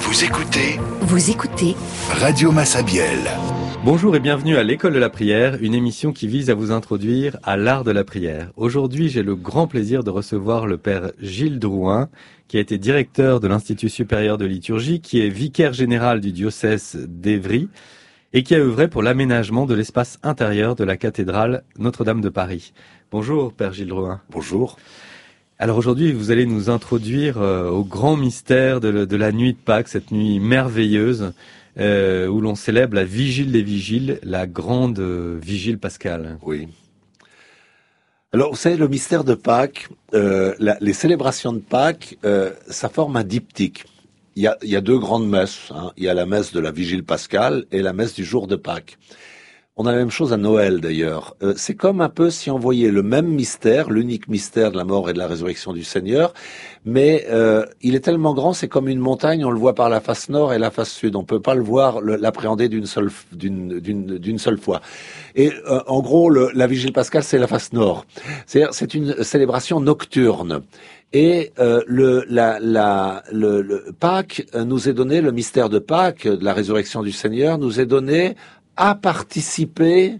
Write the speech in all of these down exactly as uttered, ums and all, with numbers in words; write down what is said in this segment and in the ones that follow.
Vous écoutez Vous écoutez Radio Massabielle. Bonjour et bienvenue à l'École de la prière, une émission qui vise à vous introduire à l'art de la prière. Aujourd'hui, j'ai le grand plaisir de recevoir le père Gilles Drouin, qui a été directeur de l'Institut supérieur de liturgie, qui est vicaire général du diocèse d'Évry et qui a œuvré pour l'aménagement de l'espace intérieur de la cathédrale Notre-Dame de Paris. Bonjour père Gilles Drouin. Bonjour. Alors aujourd'hui, vous allez nous introduire euh, au grand mystère de, de la nuit de Pâques, cette nuit merveilleuse euh, où l'on célèbre la vigile des vigiles, la grande euh, vigile pascale. Oui. Alors, vous savez, le mystère de Pâques, euh, la, les célébrations de Pâques, euh, ça forme un diptyque. Il y a, il y a deux grandes messes. Hein. Il y a la messe de la vigile pascale et la messe du jour de Pâques. On a la même chose à Noël d'ailleurs. Euh, c'est comme un peu si on voyait le même mystère, l'unique mystère de la mort et de la résurrection du Seigneur, mais euh, il est tellement grand, c'est comme une montagne, on le voit par la face nord et la face sud. On peut pas le voir, le, l'appréhender d'une seule, d'une, d'une, d'une seule fois. Et euh, en gros, le, la vigile pascale, c'est la face nord. C'est-à-dire, c'est une célébration nocturne. Et euh, le, la, la, le, le Pâques nous est donné, le mystère de Pâques, de la résurrection du Seigneur, nous est donné à participer,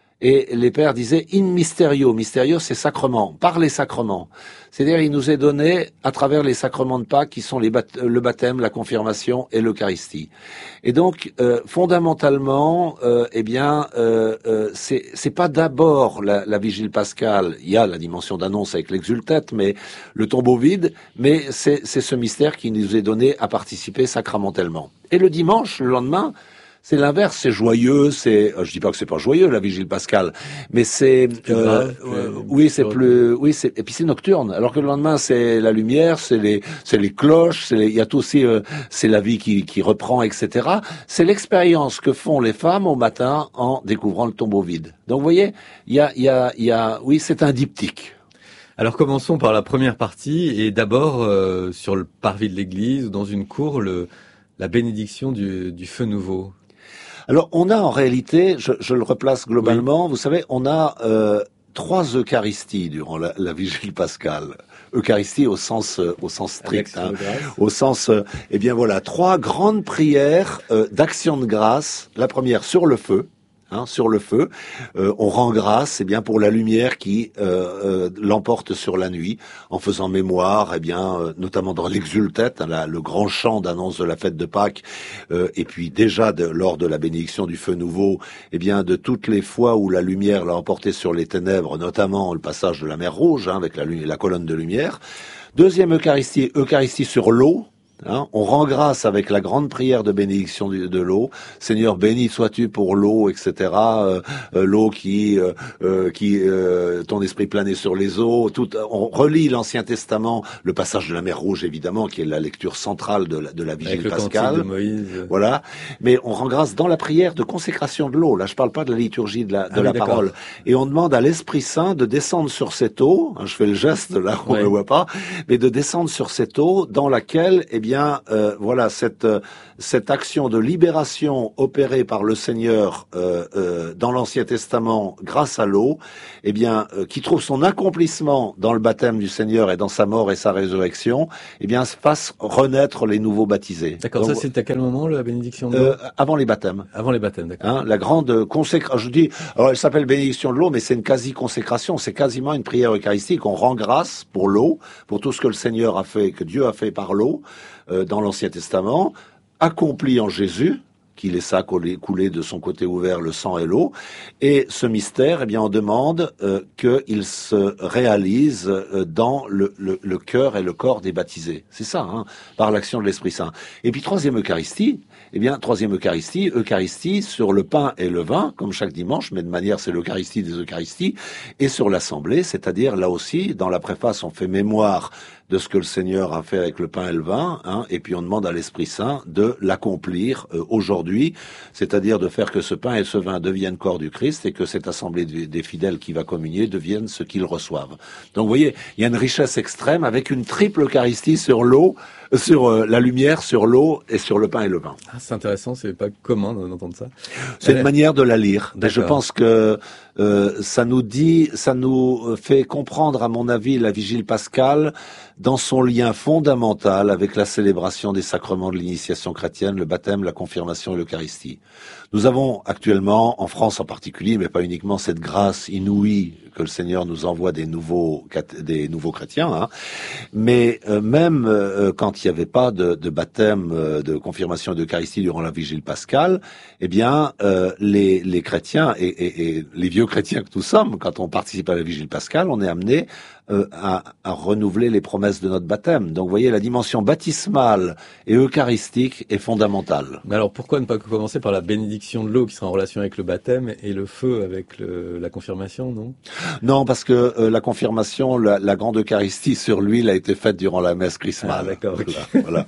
et les pères disaient in mysterio, mysterio c'est sacrement, par les sacrements. C'est-à-dire il nous est donné à travers les sacrements de Pâques qui sont les bat- le baptême, la confirmation et l'Eucharistie. Et donc euh, fondamentalement, euh, eh bien, euh, euh, c'est c'est pas d'abord la, la vigile pascale. Il y a la dimension d'annonce avec l'exultète, mais le tombeau vide. Mais c'est c'est ce mystère qui nous est donné à participer sacramentellement. Et le dimanche, le lendemain. C'est l'inverse, c'est joyeux, c'est, je dis pas que c'est pas joyeux la vigile pascale, mais c'est, plus euh, grave, euh, plus, oui, c'est plus, plus, oui, c'est, et puis c'est nocturne. Alors que le lendemain, c'est la lumière, c'est les, c'est les cloches, c'est les, il y a tout aussi, euh, c'est la vie qui, qui reprend, et cetera. C'est l'expérience que font les femmes au matin en découvrant le tombeau vide. Donc, vous voyez, il y a, il y a, il y a, oui, c'est un diptyque. Alors commençons par la première partie et d'abord euh, sur le parvis de l'église, dans une cour, le, la bénédiction du, du feu nouveau. Alors, on a en réalité, je, je le replace globalement, oui. Vous savez, on a euh, trois Eucharisties durant la, la vigile pascale. Eucharistie au sens euh, au sens strict, hein, au sens, euh, eh bien voilà, trois grandes prières euh, d'action de grâce. La première sur le feu. Hein, sur le feu, euh, on rend grâce, eh bien pour la lumière qui euh, euh, l'emporte sur la nuit, en faisant mémoire, eh bien euh, notamment dans l'exultète, hein, la, le grand chant d'annonce de la fête de Pâques, euh, et puis déjà de, lors de la bénédiction du feu nouveau, eh bien de toutes les fois où la lumière l'a emporté sur les ténèbres, notamment le passage de la mer Rouge, hein, avec la, la colonne de lumière. Deuxième Eucharistie, Eucharistie sur l'eau. Hein, on rend grâce avec la grande prière de bénédiction de, de l'eau. Seigneur, béni sois-tu pour l'eau, et cetera. Euh, euh, l'eau qui, euh, euh, qui, euh, ton esprit plané sur les eaux. Tout, on relit l'Ancien Testament, le passage de la mer Rouge évidemment, qui est la lecture centrale de la, de la vigile pascale. De Moïse. Voilà. Mais on rend grâce dans la prière de consécration de l'eau. Là, je parle pas de la liturgie de la, de ah la oui, parole. Et on demande à l'Esprit Saint de descendre sur cette eau. Hein, je fais le geste là, on ne le voit pas, mais de descendre sur cette eau dans laquelle, eh bien, Euh, voilà cette euh, cette action de libération opérée par le Seigneur euh, euh, dans l'Ancien Testament grâce à l'eau, eh bien euh, qui trouve son accomplissement dans le baptême du Seigneur et dans sa mort et sa résurrection, eh bien fasse renaître les nouveaux baptisés. D'accord. Donc, ça c'est à quel moment la bénédiction de l'eau? euh, Avant les baptêmes. Avant les baptêmes, d'accord. Hein, la grande consécration. Je dis, alors elle s'appelle bénédiction de l'eau, mais c'est une quasi-consécration. C'est quasiment une prière eucharistique. On rend grâce pour l'eau, pour tout ce que le Seigneur a fait, que Dieu a fait par l'eau. Euh, dans l'Ancien Testament, accompli en Jésus, qui laissa couler, couler de son côté ouvert le sang et l'eau. Et ce mystère, eh bien, on demande euh, qu'il se réalise euh, dans le, le, le cœur et le corps des baptisés. C'est ça, hein, par l'action de l'Esprit Saint. Et puis, troisième Eucharistie, eh bien, troisième Eucharistie, Eucharistie sur le pain et le vin, comme chaque dimanche, mais de manière, c'est l'Eucharistie des Eucharisties, et sur l'Assemblée, c'est-à-dire, là aussi, dans la préface, on fait mémoire de ce que le Seigneur a fait avec le pain et le vin, hein, et puis on demande à l'Esprit Saint de l'accomplir euh, aujourd'hui, c'est-à-dire de faire que ce pain et ce vin deviennent corps du Christ et que cette assemblée des fidèles qui va communier devienne ce qu'ils reçoivent. Donc vous voyez, il y a une richesse extrême avec une triple Eucharistie sur l'eau, sur euh, la lumière, sur l'eau et sur le pain et le vin. Ah, c'est intéressant, c'est pas commun d'entendre ça. C'est Elle... une manière de la lire. D'accord. Je pense que euh, ça nous dit, ça nous fait comprendre, à mon avis, la vigile pascale dans son lien fondamental avec la célébration des sacrements de l'initiation chrétienne, le baptême, la confirmation et l'Eucharistie. Nous avons actuellement, en France en particulier, mais pas uniquement, cette grâce inouïe que le Seigneur nous envoie des nouveaux des nouveaux chrétiens. Hein. Mais euh, même euh, quand il n'y avait pas de, de baptême, euh, de confirmation et d'Eucharistie durant la vigile pascale, eh bien, euh, les, les chrétiens et, et, et les vieux chrétiens que nous sommes, quand on participe à la vigile pascale, on est amené euh, à, à renouveler les promesses de notre baptême. Donc, vous voyez, la dimension baptismale et eucharistique est fondamentale. Mais alors, pourquoi ne pas commencer par la bénédiction de l'eau qui sera en relation avec le baptême et le feu avec le, la confirmation, non? Non, parce que euh, la confirmation, la, la grande Eucharistie sur l'huile a été faite durant la messe chrismale. Ah, d'accord. Voilà. Okay. Voilà.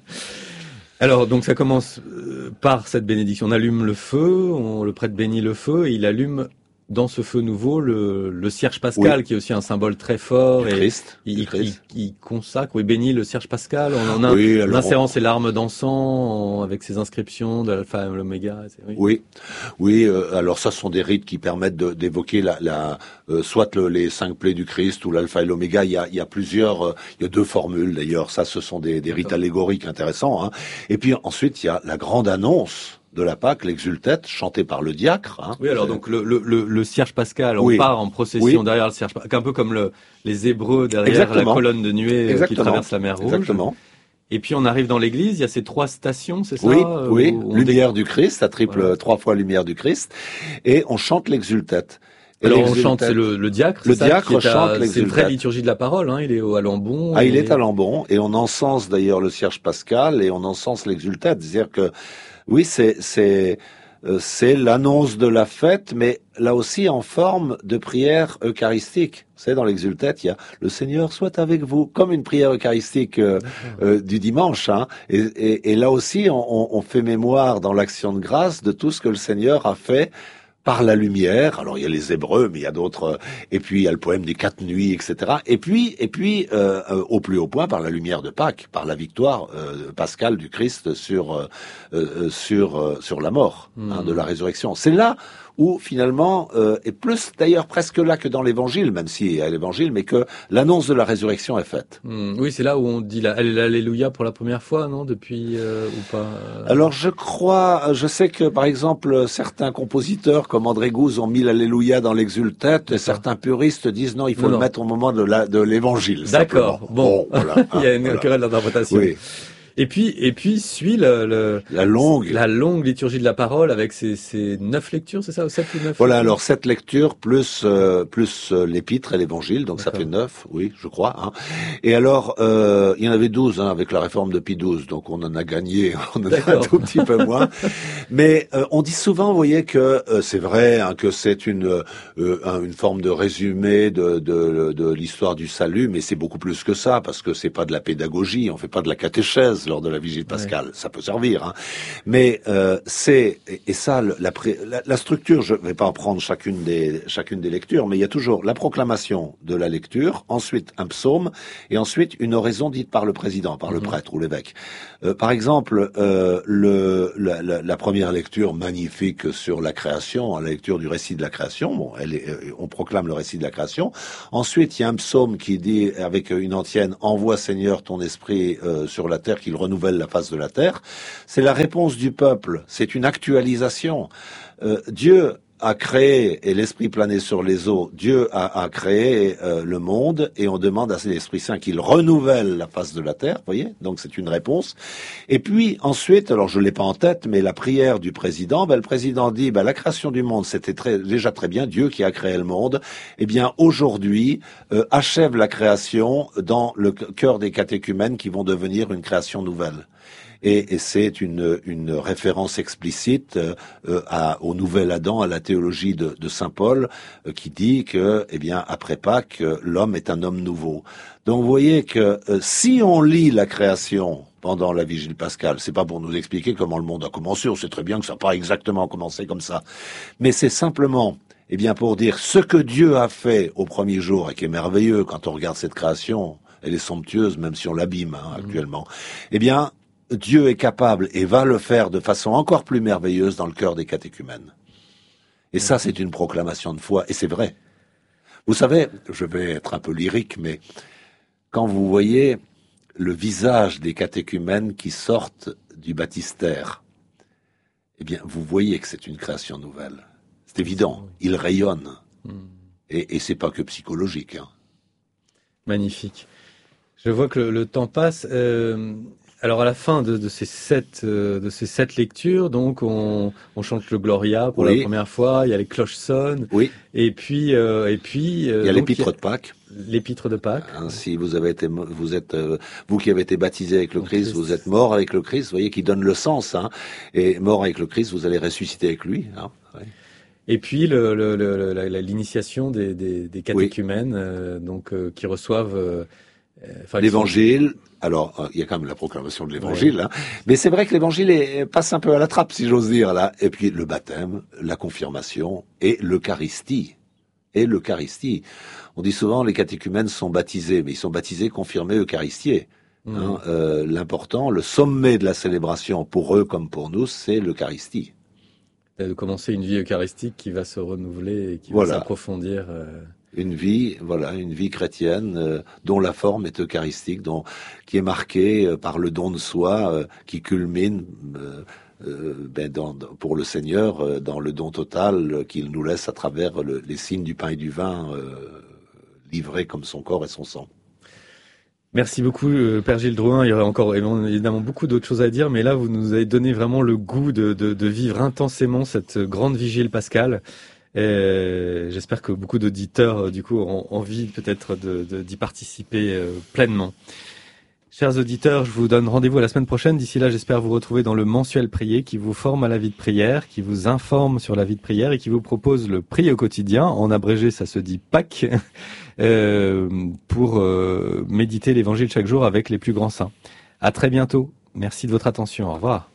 Alors, donc ça commence par cette bénédiction. On allume le feu, on, le prêtre bénit le feu et il allume dans ce feu nouveau le, le cierge pascal, oui. qui est aussi un symbole très fort. Du et Christ. Il, du Christ. Il, il, il consacre, oui, bénit le cierge pascal. On en a oui, en insérant ses larmes d'encens avec ses inscriptions de l'alpha et l'oméga. Oui, oui. oui euh, alors ça, ce sont des rites qui permettent de, d'évoquer la, la euh, soit le, les cinq plaies du Christ ou l'alpha et l'oméga. Il y a, il y a plusieurs, euh, il y a deux formules d'ailleurs. Ça, ce sont des, des rites allégoriques intéressants. Hein. Et puis ensuite, il y a la grande annonce de la Pâque, l'exultète, chanté par le diacre. Hein. Oui, alors donc le, le, le, le cierge pascal, on oui. part en procession oui. derrière le cierge pascal, un peu comme le, les Hébreux derrière Exactement. la colonne de nuée Exactement. qui traverse la mer Rouge. Exactement. Et puis on arrive dans l'église, il y a ces trois stations, c'est ça? Oui, oui. Lumière dé... du Christ, la triple, voilà. trois fois lumière du Christ, et on chante l'exultète. Et alors on chante, c'est le, le diacre. Le ça, diacre chante l'exultète. C'est une vraie liturgie de la parole, hein. Il est au, à Lambon. Ah, et... il est à Lambon, et on encense d'ailleurs le cierge pascal, et on encense l'exultète. C'est-à-dire que, oui, c'est, c'est, c'est l'annonce de la fête, mais là aussi en forme de prière eucharistique. C'est dans l'exultète, il y a le Seigneur soit avec vous, comme une prière eucharistique euh, euh, du dimanche. Hein. Et, et, et là aussi, on, on fait mémoire dans l'action de grâce de tout ce que le Seigneur a fait par la lumière. Alors il y a les Hébreux, mais il y a d'autres. Et puis il y a le poème des quatre nuits, et cetera. Et puis, et puis euh, euh, au plus haut point, par la lumière de Pâques, par la victoire euh, pascale du Christ sur euh, euh, sur euh, sur la mort, mmh. hein, de la résurrection. C'est là où finalement, euh, et plus d'ailleurs presque là que dans l'Évangile, même si il y a l'Évangile, mais que l'annonce de la résurrection est faite. Mmh, oui, c'est là où on dit l'Alléluia pour la première fois, non, depuis euh, ou pas euh... Alors je crois, je sais que par exemple certains compositeurs comme André Gouze ont mis l'Alléluia dans l'exultète, et certains puristes disent non, il faut non, le non. mettre au moment de, la, de l'Évangile. D'accord, bon, bon voilà, hein, il y a une voilà. querelle d'interprétation. Oui. Et puis, et puis suit le, le la longue, la longue liturgie de la parole avec ses, ses neuf lectures, c'est ça, ou sept ou neuf? Voilà, lectures alors sept lectures plus euh, plus euh, l'épître et l'évangile, donc D'accord. ça fait neuf, oui, je crois. Hein. Et alors, euh, il y en avait douze hein, avec la réforme de Pie douze, donc on en a gagné, on en a un tout petit peu moins. Mais euh, on dit souvent, vous voyez, que euh, c'est vrai, hein, que c'est une euh, une forme de résumé de de, de l'histoire du salut, mais c'est beaucoup plus que ça, parce que c'est pas de la pédagogie, on fait pas de la catéchèse lors de la vigile pascale, ouais. ça peut servir, hein. Mais euh, c'est et, et ça la, la, la structure. Je vais pas en prendre chacune des chacune des lectures, mais il y a toujours la proclamation de la lecture, ensuite un psaume et ensuite une oraison dite par le président, par mm-hmm. le prêtre ou l'évêque. Euh, par exemple, euh, le la, la, la première lecture magnifique sur la création, la lecture du récit de la création. Bon, elle est, on proclame le récit de la création. Ensuite, il y a un psaume qui dit avec une antienne: envoie Seigneur ton esprit euh, sur la terre, qu'il renouvelle la face de la terre. C'est la réponse du peuple, c'est une actualisation. Euh, Dieu a créé, et l'Esprit planait sur les eaux, Dieu a, a créé euh, le monde, et on demande à l'Esprit Saint qu'il renouvelle la face de la terre, vous voyez, donc c'est une réponse. Et puis ensuite, alors je l'ai pas en tête, mais la prière du président, ben, le président dit, ben, la création du monde, c'était très, déjà très bien, Dieu qui a créé le monde, eh bien aujourd'hui, euh, achève la création dans le cœur des catéchumènes qui vont devenir une création nouvelle. Et, et c'est une, une référence explicite euh, à, au nouvel Adam, à la théologie de, de saint Paul, euh, qui dit que, eh bien, après Pâques, l'homme est un homme nouveau. Donc, vous voyez que euh, si on lit la création pendant la vigile pascale, c'est pas pour nous expliquer comment le monde a commencé. On sait très bien que ça n'a pas exactement commencé comme ça, mais c'est simplement, eh bien, pour dire ce que Dieu a fait au premier jour et qui est merveilleux quand on regarde cette création. Elle est somptueuse, même si on l'abîme hein, actuellement. Eh bien, Dieu est capable et va le faire de façon encore plus merveilleuse dans le cœur des catéchumènes. Et ça, c'est une proclamation de foi, et c'est vrai. Vous savez, je vais être un peu lyrique, mais quand vous voyez le visage des catéchumènes qui sortent du baptistère, eh bien, vous voyez que c'est une création nouvelle. C'est évident, ils rayonnent. Mmh. Et, et c'est pas que psychologique. Hein. Magnifique. Je vois que le, le temps passe. Euh, alors à la fin de, de ces sept euh, de ces sept lectures, donc on, on chante le Gloria pour oui. la première fois. Il y a les cloches sonnent. Oui. Et puis euh, et puis euh, il y a l'épître de Pâques. L'épître de Pâques. Hein, si vous avez été, vous êtes, euh, vous qui avez été baptisé avec le Christ, Christ, vous êtes mort avec le Christ. Vous voyez, qui donne le sens. Hein, et mort avec le Christ, vous allez ressusciter avec lui. Hein, ouais. Et puis le, le, le, le, l'initiation des, des, des catéchumènes, oui. euh, donc euh, qui reçoivent euh, enfin, l'évangile. Sont... Alors, il y a quand même la proclamation de l'évangile, oui. hein, mais c'est vrai que l'évangile est, passe un peu à la trappe, si j'ose dire là. Et puis le baptême, la confirmation et l'Eucharistie. Et l'Eucharistie. On dit souvent les catéchumènes sont baptisés, mais ils sont baptisés, confirmés, eucharistiés. Mmh. Hein, euh, l'important, le sommet de la célébration pour eux comme pour nous, c'est l'Eucharistie. De commencer une vie eucharistique qui va se renouveler et qui voilà. va s'approfondir. Euh... Une vie, voilà, une vie chrétienne euh, dont la forme est eucharistique, dont qui est marquée euh, par le don de soi, euh, qui culmine euh, euh, ben dans, pour le Seigneur euh, dans le don total euh, qu'il nous laisse à travers le, les signes du pain et du vin euh, livrés comme son corps et son sang. Merci beaucoup, Père Gilles Drouin. Il y aurait encore évidemment beaucoup d'autres choses à dire, mais là, vous nous avez donné vraiment le goût de, de, de vivre intensément cette grande vigile pascale. Et j'espère que beaucoup d'auditeurs, du coup, ont envie peut-être de, de, d'y participer euh, pleinement. Chers auditeurs, je vous donne rendez-vous à la semaine prochaine. D'ici là, j'espère vous retrouver dans le mensuel prier qui vous forme à la vie de prière, qui vous informe sur la vie de prière et qui vous propose le prier au quotidien. En abrégé, ça se dit Pâques, euh, pour euh, méditer l'évangile chaque jour avec les plus grands saints. À très bientôt. Merci de votre attention. Au revoir.